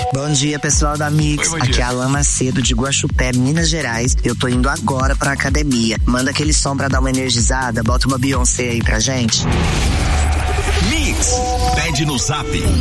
Bom dia, pessoal da Mix. Aqui é a Alain Macedo de Guaxupé, Minas Gerais. Eu tô indo agora pra academia. Manda aquele som pra dar uma energizada, bota uma Beyoncé aí pra gente. Mix, pede no Zap